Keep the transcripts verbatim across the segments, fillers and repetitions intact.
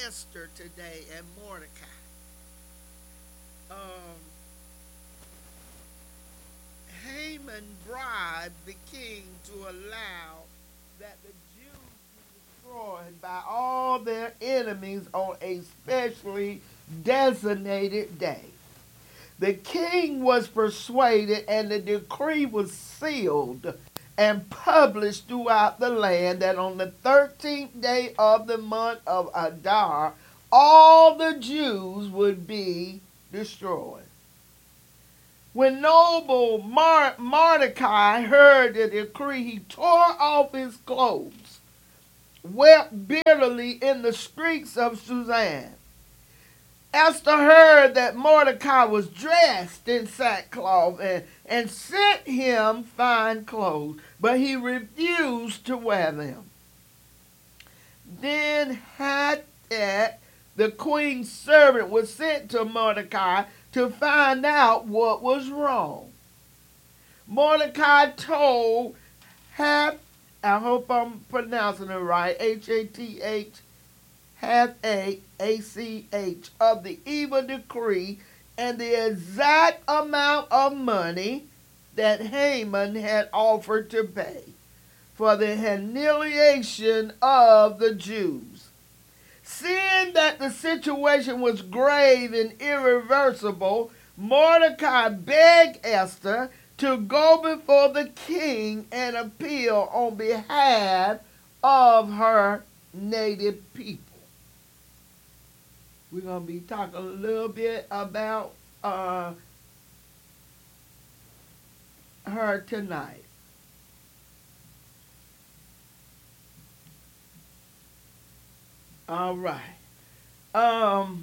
Esther today and Mordecai. Um, Haman bribed the king to allow that the Jews be destroyed by all their enemies on a specially designated day. The king was persuaded, and the decree was sealed and published throughout the land that on the thirteenth day of the month of Adar, all the Jews would be destroyed. When noble Mar- Mordecai heard the decree, he tore off his clothes, wept bitterly in the streets of Suzanne. Esther heard that Mordecai was dressed in sackcloth and, and sent him fine clothes, but he refused to wear them. Then Hathat, the queen's servant, was sent to Mordecai to find out what was wrong. Mordecai told Hath, I hope I'm pronouncing it right, H A T H, Hath A A C H, of the evil decree and the exact amount of money that Haman had offered to pay for the humiliation of the Jews. Seeing that the situation was grave and irreversible, Mordecai begged Esther to go before the king and appeal on behalf of her native people. We're going to be talking a little bit about uh, her tonight. All right. Um,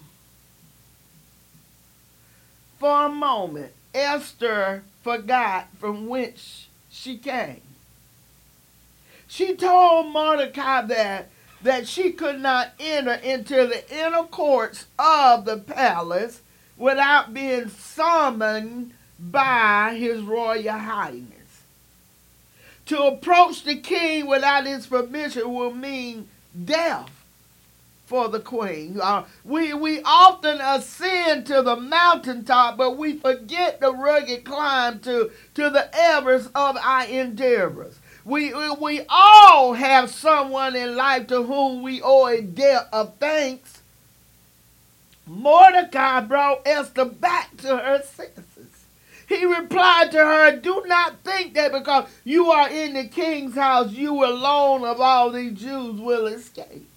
for a moment, Esther forgot from whence she came. She told Mordecai that that she could not enter into the inner courts of the palace without being summoned by his royal highness. To approach the king without his permission will mean death for the queen. Uh, we, we often ascend to the mountaintop, but we forget the rugged climb to, to the Everest of our endeavors. We, we, we all have someone in life to whom we owe a debt of thanks. Mordecai brought Esther back to her senses. He replied to her, "Do not think that because you are in the king's house, you alone of all these Jews will escape.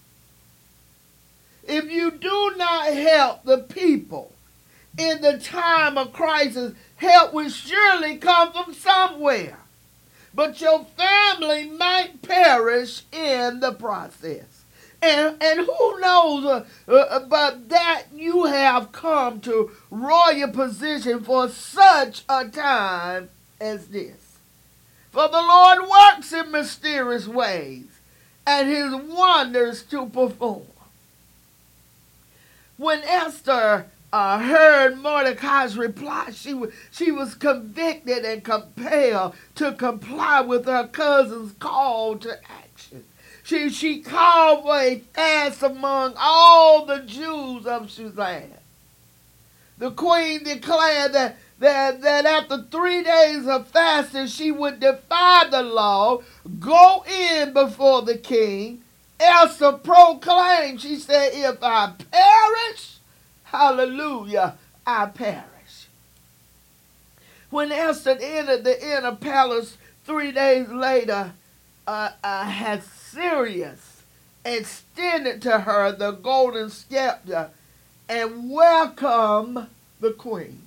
If you do not help the people in the time of crisis, help will surely come from somewhere. But your family might perish in the process. And, and who knows uh, uh, but that you have come to royal position for such a time as this. For the Lord works in mysterious ways, and his wonders to perform." When Esther uh, heard Mordecai's reply, she, w- she was convicted and compelled to comply with her cousin's call to action. She, she called for a fast among all the Jews of Suzanne. The queen declared that, that, that after three days of fasting, she would defy the law, go in before the king. Esther proclaimed, she said, "If I perish, hallelujah, I perish." When Esther entered the inner palace three days later, uh, uh, Ahasuerus extended to her the golden scepter and welcomed the queen.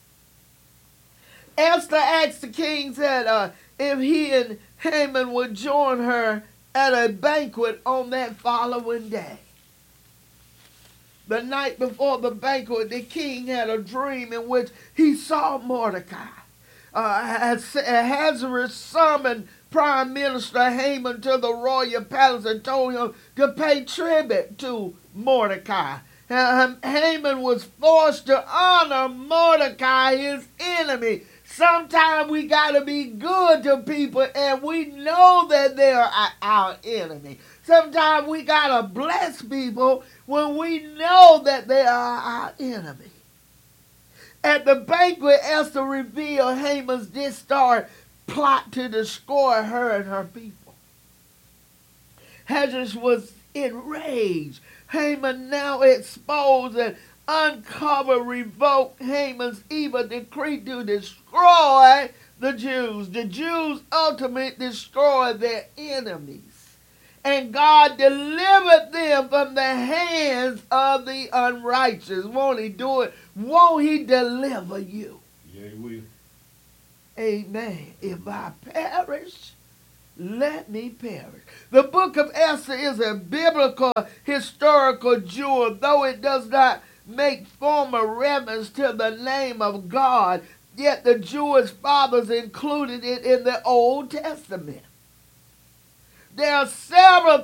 Esther asked the king, said, uh, if he and Haman would join her at a banquet on that following day. The night before the banquet, the king had a dream in which he saw Mordecai. Uh, Ahasuerus summoned Prime Minister Haman to the royal palace and told him to pay tribute to Mordecai. Uh, Haman was forced to honor Mordecai, his enemy, Sometimes we got to be good to people and we know that they are our enemy. Sometimes we got to bless people when we know that they are our enemy. At the banquet, Esther revealed Haman's distorted plot to destroy her and her people. Ahasuerus was enraged. Haman now exposed and uncovered, revoked Haman's evil decree to destroy the Jews. The Jews ultimately destroyed their enemies. And God delivered them from the hands of the unrighteous. Won't he do it? Won't he deliver you? Yeah, he will. Amen. If I perish, let me perish. The book of Esther is a biblical historical jewel, though it does not make formal reference to the name of God, yet the Jewish fathers included it in the Old Testament. There are several